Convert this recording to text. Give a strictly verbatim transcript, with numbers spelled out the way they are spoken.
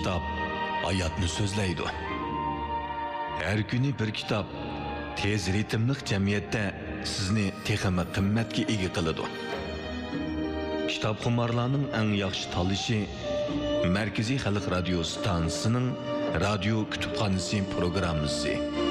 kitap hayatni so'zlaydi. Her kuni bir kitap tez ritmlik jamiyatda sizni texmi qimmatga ega qiladi. Kitap xumarlarning eng yaxshi tanlashi Markaziy Xalq radio stansiyasining radio kutubxonasi programmasi.